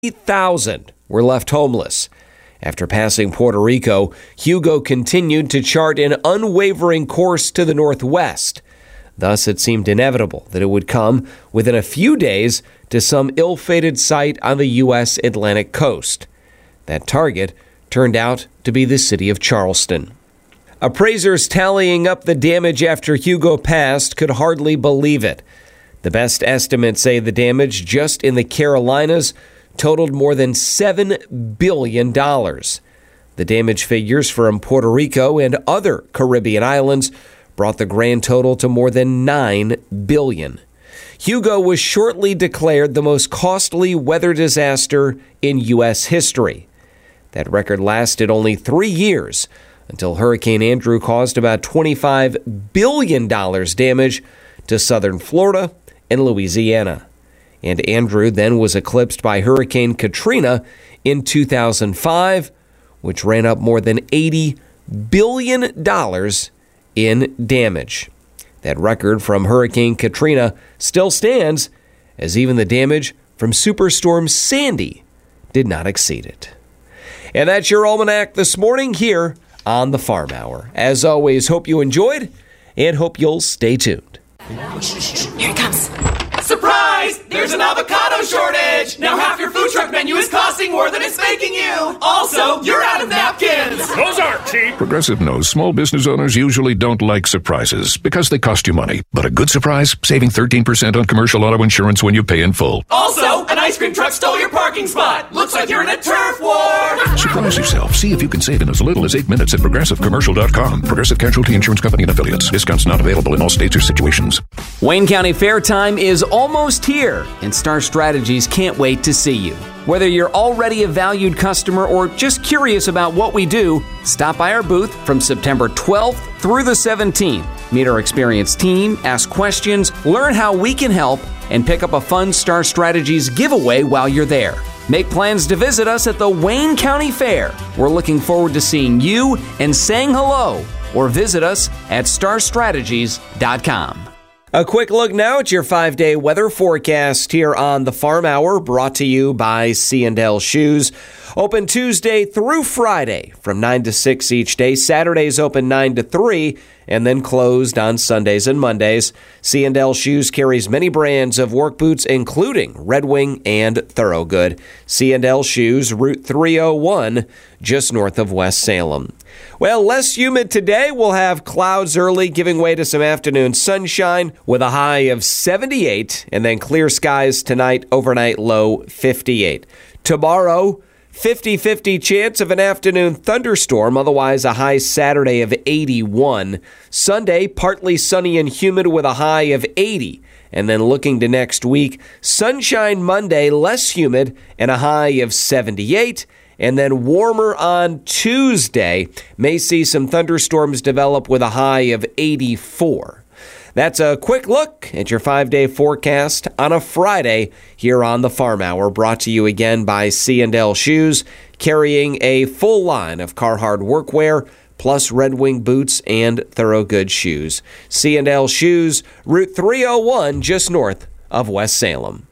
8,000 were left homeless. After passing Puerto Rico, Hugo continued to chart an unwavering course to the northwest. Thus, it seemed inevitable that it would come within a few days to some ill-fated site on the U.S. Atlantic coast. That target turned out to be the city of Charleston. Appraisers tallying up the damage after Hugo passed could hardly believe it. The best estimates say the damage just in the Carolinas totaled more than $7 billion. The damage figures from Puerto Rico and other Caribbean islands brought the grand total to more than $9 billion. Hugo was shortly declared the most costly weather disaster in U.S. history. That record lasted only 3 years until Hurricane Andrew caused about $25 billion damage to southern Florida and Louisiana. And Andrew then was eclipsed by Hurricane Katrina in 2005, which ran up more than $80 billion in damage. That record from Hurricane Katrina still stands, as even the damage from Superstorm Sandy did not exceed it. And that's your Almanac this morning here on the Farm Hour. As always, hope you enjoyed and hope you'll stay tuned. Here it comes. Surprise! There's an avocado shortage! Now half your food truck menu is costing more than it's making you! Also, you're out of napkins! Those aren't cheap! Progressive knows small business owners usually don't like surprises because they cost you money. But a good surprise? Saving 13% on commercial auto insurance when you pay in full. Also, an ice cream truck stole your parking spot! Looks like you're in a turf war! Surprise yourself. See if you can save in as little as 8 minutes at ProgressiveCommercial.com. Progressive Casualty Insurance Company and Affiliates. Discounts not available in all states or situations. Wayne County Fair time is almost here, and Star Strategies can't wait to see you. Whether you're already a valued customer or just curious about what we do, stop by our booth from September 12th through the 17th. Meet our experienced team, ask questions, learn how we can help, and pick up a fun Star Strategies giveaway while you're there. Make plans to visit us at the Wayne County Fair. We're looking forward to seeing you and saying hello, or visit us at starstrategies.com. A quick look now at your 5-day weather forecast here on the Farm Hour, brought to you by C&L Shoes. Open Tuesday through Friday from 9 to 6 each day. Saturdays open 9 to 3 and then closed on Sundays and Mondays. C&L Shoes carries many brands of work boots, including Red Wing and Thorogood. C&L Shoes, Route 301, just north of West Salem. Well, less humid today. We'll have clouds early, giving way to some afternoon sunshine with a high of 78, and then clear skies tonight, overnight low 58. Tomorrow, 50-50 chance of an afternoon thunderstorm, otherwise a high Saturday of 81. Sunday, partly sunny and humid with a high of 80. And then looking to next week, sunshine Monday, less humid, and a high of 78. And then warmer on Tuesday. May see some thunderstorms develop with a high of 84. That's a quick look at your 5-day forecast on a Friday here on the Farm Hour, brought to you again by C&L Shoes, carrying a full line of Carhartt workwear, plus Red Wing boots and Thorogood shoes. C&L Shoes, Route 301, just north of West Salem.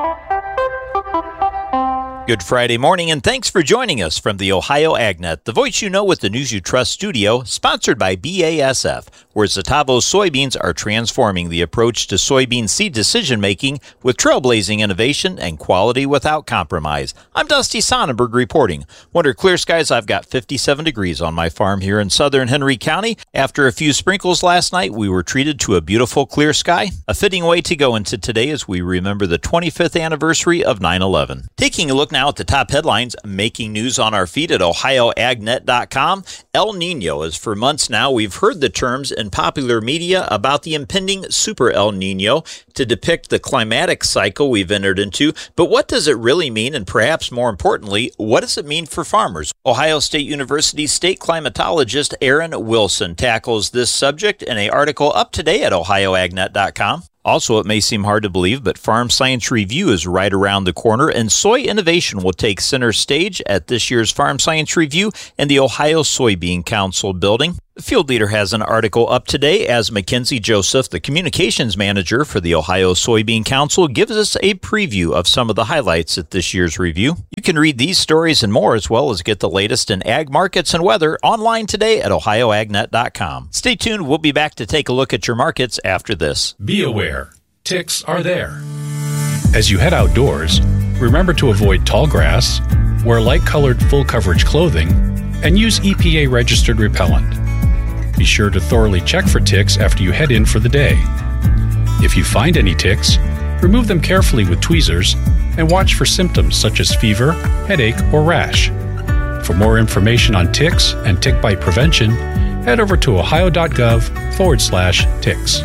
Good Friday morning, and thanks for joining us from the Ohio AgNet, the voice you know with the news you trust studio, sponsored by BASF, where Zetavo soybeans are transforming the approach to soybean seed decision-making with trailblazing innovation and quality without compromise. I'm Dusty Sonnenberg reporting. Under clear skies, I've got 57 degrees on my farm here in southern Henry County. After a few sprinkles last night, we were treated to a beautiful clear sky. A fitting way to go into today as we remember the 25th anniversary of 9/11. Taking a look now at the top headlines making news on our feed at ohioagnet.com. El Nino, as for months now we've heard the terms in popular media about the impending Super El Nino to depict the climatic cycle we've entered into. But what does it really mean? And perhaps more importantly, what does it mean for farmers? Ohio State University state climatologist Aaron Wilson tackles this subject in an article up today at ohioagnet.com. Also, it may seem hard to believe, but Farm Science Review is right around the corner, and soy innovation will take center stage at this year's Farm Science Review in the Ohio Soybean Council building. The Field Leader has an article up today as Mackenzie Joseph, the communications manager for the Ohio Soybean Council, gives us a preview of some of the highlights at this year's review. You can read these stories and more, as well as get the latest in ag markets and weather online today at ohioagnet.com. Stay tuned. We'll be back to take a look at your markets after this. Be aware, ticks are there. As you head outdoors, remember to avoid tall grass, wear light-colored full-coverage clothing, and use EPA-registered repellent. Be sure to thoroughly check for ticks after you head in for the day. If you find any ticks, remove them carefully with tweezers and watch for symptoms such as fever, headache, or rash. For more information on ticks and tick bite prevention, head over to ohio.gov/ticks.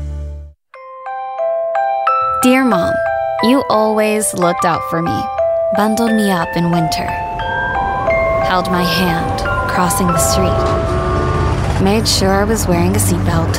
Dear Mom, you always looked out for me, bundled me up in winter, held my hand crossing the street, made sure I was wearing a seatbelt,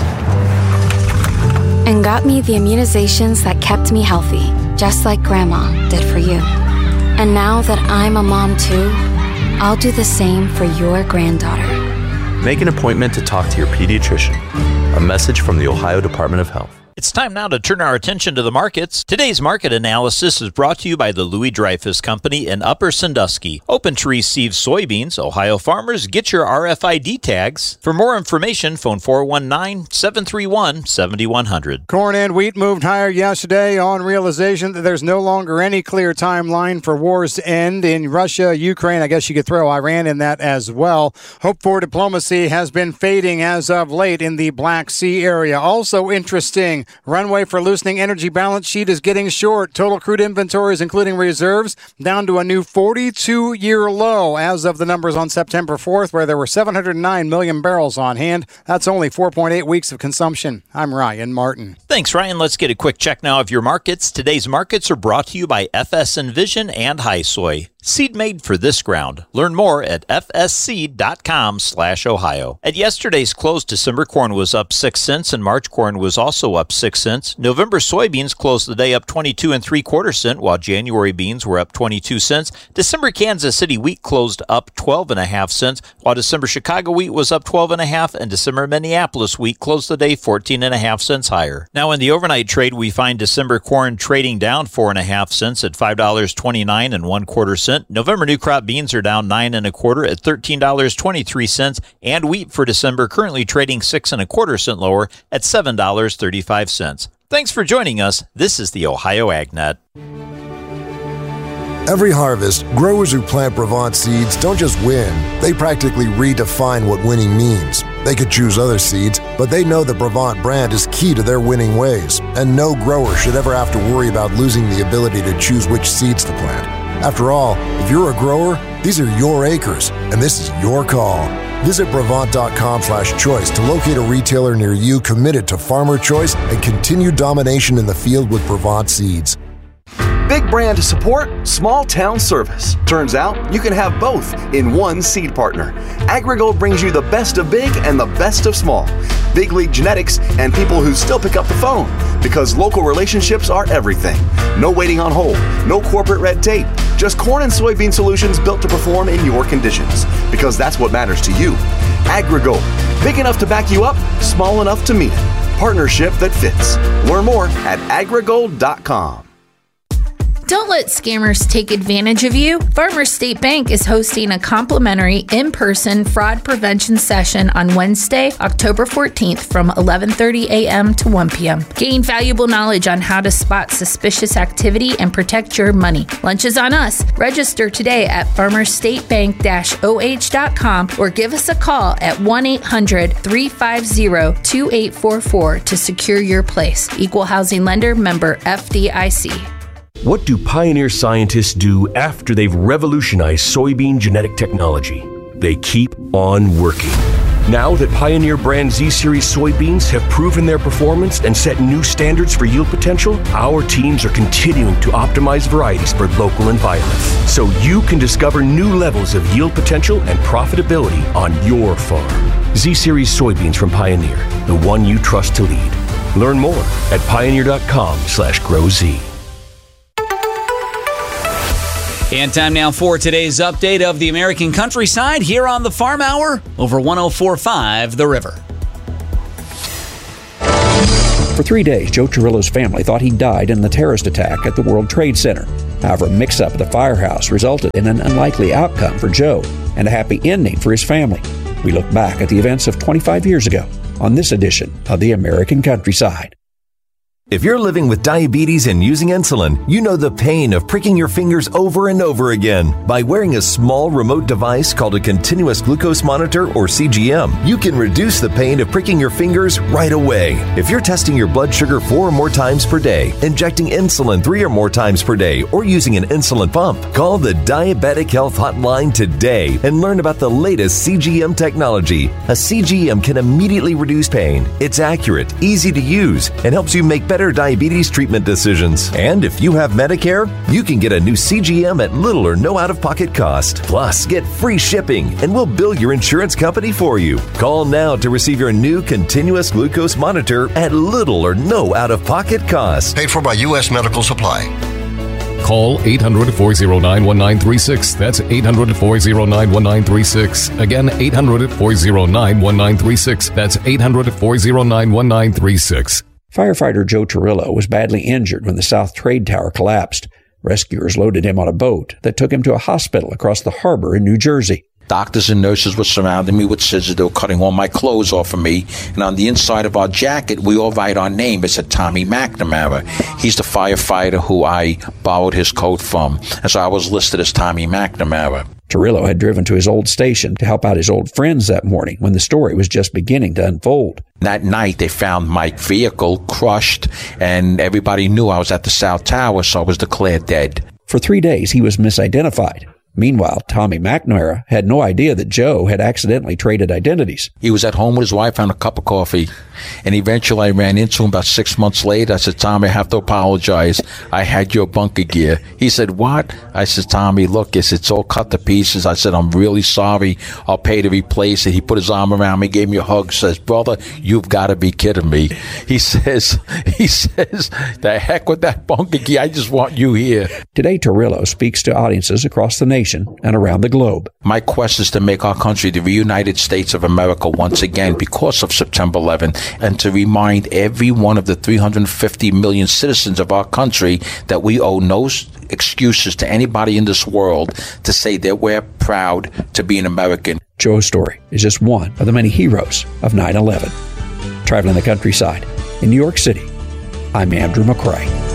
and got me the immunizations that kept me healthy, just like Grandma did for you. And now that I'm a mom too, I'll do the same for your granddaughter. Make an appointment to talk to your pediatrician. A message from the Ohio Department of Health. It's time now to turn our attention to the markets. Today's market analysis is brought to you by the Louis Dreyfus Company in Upper Sandusky. Open to receive soybeans. Ohio farmers, get your RFID tags. For more information, phone 419-731-7100. Corn and wheat moved higher yesterday on realization that there's no longer any clear timeline for wars to end in Russia, Ukraine. I guess you could throw Iran in that as well. Hope for diplomacy has been fading as of late in the Black Sea area. Also interesting, runway for loosening energy balance sheet is getting short. Total crude inventories, including reserves, down to a new 42-year low as of the numbers on September 4th, where there were 709 million barrels on hand. That's only 4.8 weeks of consumption. I'm Ryan Martin. Thanks, Ryan. Let's get a quick check now of your markets. Today's markets are brought to you by FS Envision and High Soy. Seed made for this ground. Learn more at fsseed.com/Ohio. At yesterday's close, December corn was up 6 cents and March corn was also up 6 cents. November soybeans closed the day up 22 3/4 cents, while January beans were up 22 cents. December Kansas City wheat closed up 12.5 cents, while December Chicago wheat was up 12.5, and December Minneapolis wheat closed the day 14.5 cents higher. Now in the overnight trade, we find December corn trading down 4.5 cents at $5.29 1/4 cents. November new crop beans are down 9 1/4 at $13.23, and wheat for December currently trading 6 1/4 cents lower at $7.35. Thanks for joining us. This is the Ohio AgNet. Every harvest, growers who plant Brevant seeds don't just win, they practically redefine what winning means. They could choose other seeds, but they know the Brevant brand is key to their winning ways, and no grower should ever have to worry about losing the ability to choose which seeds to plant. After all, if you're a grower, these are your acres, and this is your call. Visit Brevant.com/choice to locate a retailer near you committed to farmer choice and continued domination in the field with Brevant seeds. Big brand support, small town service. Turns out you can have both in one seed partner. AgriGold brings you the best of big and the best of small. Big league genetics and people who still pick up the phone, because local relationships are everything. No waiting on hold, no corporate red tape, just corn and soybean solutions built to perform in your conditions, because that's what matters to you. AgriGold, big enough to back you up, small enough to meet it. Partnership that fits. Learn more at agrigold.com. Don't let scammers take advantage of you. Farmers State Bank is hosting a complimentary in-person fraud prevention session on Wednesday, October 14th from 11:30 a.m. to 1 p.m. Gain valuable knowledge on how to spot suspicious activity and protect your money. Lunch is on us. Register today at farmersstatebank-oh.com or give us a call at 1-800-350-2844 to secure your place. Equal housing lender, member FDIC. What do Pioneer scientists do after they've revolutionized soybean genetic technology? They keep on working. Now that Pioneer brand Z-Series soybeans have proven their performance and set new standards for yield potential, our teams are continuing to optimize varieties for local environments, so you can discover new levels of yield potential and profitability on your farm. Z-Series soybeans from Pioneer, the one you trust to lead. Learn more at pioneer.com/growz. And time now for today's update of the American countryside here on the Farm Hour over 104.5 The River. For 3 days, Joe Cirillo's family thought he died in the terrorist attack at the World Trade Center. However, a mix-up at the firehouse resulted in an unlikely outcome for Joe and a happy ending for his family. We look back at the events of 25 years ago on this edition of the American Countryside. If you're living with diabetes and using insulin, you know the pain of pricking your fingers over and over again. By wearing a small remote device called a continuous glucose monitor, or CGM, you can reduce the pain of pricking your fingers right away. If you're testing your blood sugar 4 or more times per day, injecting insulin 3 or more times per day, or using an insulin pump, call the Diabetic Health Hotline today and learn about the latest CGM technology. A CGM can immediately reduce pain. It's accurate, easy to use, and helps you make better diabetes treatment decisions. And if you have Medicare, you can get a new CGM at little or no out-of-pocket cost. Plus, get free shipping, and we'll bill your insurance company for you. Call now to receive your new continuous glucose monitor at little or no out-of-pocket cost. Paid for by U.S. Medical Supply. Call 800-409-1936. That's 800-409-1936. Again, 800-409-1936. That's 800-409-1936. Firefighter Joe Cirillo was badly injured when the South Trade Tower collapsed. Rescuers loaded him on a boat that took him to a hospital across the harbor in New Jersey. Doctors and nurses were surrounding me with scissors. They were cutting all my clothes off of me. And on the inside of our jacket, we all write our name. It said Tommy McNamara. He's the firefighter who I borrowed his coat from. And so I was listed as Tommy McNamara. Cirillo had driven to his old station to help out his old friends that morning when the story was just beginning to unfold. That night, they found my vehicle crushed, and everybody knew I was at the South Tower, so I was declared dead. For 3 days, he was misidentified. Meanwhile, Tommy McNamara had no idea that Joe had accidentally traded identities. He was at home with his wife having a cup of coffee, and eventually I ran into him about 6 months later. I said, Tommy, I have to apologize. I had your bunker gear. He said, what? I said, Tommy, look, it's all cut to pieces. I said, I'm really sorry. I'll pay to replace it. He put his arm around me, gave me a hug, says, brother, you've got to be kidding me. He says, the heck with that bunker gear. I just want you here. Today, Cirillo speaks to audiences across the nation and around the globe. My quest is to make our country the reunited States of America once again because of September 11th, and to remind every one of the 350 million citizens of our country that we owe no excuses to anybody in this world to say that we're proud to be an American. Joe's story is just one of the many heroes of 9/11. Traveling the countryside in New York City, I'm Andrew McCrae.